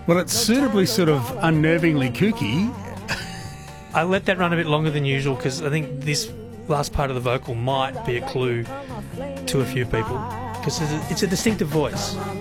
Well, it's suitably sort of unnervingly kooky. I let that run a bit longer than usual because I think this last part of the vocal might be a clue to a few people because it's a distinctive voice.